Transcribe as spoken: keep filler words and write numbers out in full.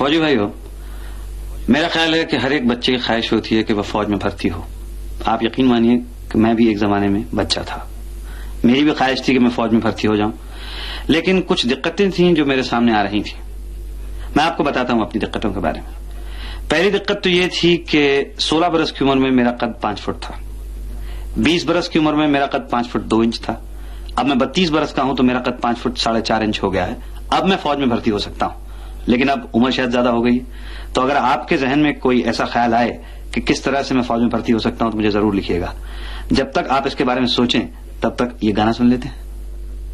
फौजी भाई हो, मेरा ख्याल है कि हर एक बच्चे की ख्वाहिश होती है कि वह फौज में भर्ती हो। आप यकीन मानिए कि मैं भी एक जमाने में बच्चा था, मेरी भी ख्वाहिश थी कि मैं फौज में भर्ती हो जाऊं, लेकिन कुछ दिक्कतें थीं जो मेरे सामने आ रही थी। मैं आपको बताता हूं अपनी दिक्कतों के बारे में। पहली दिक्कत तो ये थी कि सोलह बरस की उम्र में मेरा कद पांच फुट था, बीस बरस की उम्र में मेरा कद पांच फुट दो इंच था। अब मैं बत्तीस बरस का हूं तो मेरा कद पांच फुट साढ़े चार इंच हो गया है। अब मैं फौज में भर्ती हो सकता हूं, लेकिन अब उम्र शायद ज्यादा हो गई। तो अगर आपके जहन में कोई ऐसा ख्याल आए कि किस तरह से मैं फौज में भर्ती हो सकता हूं तो मुझे जरूर लिखिएगा। जब तक आप इसके बारे में सोचें तब तक ये गाना सुन लेते हैं।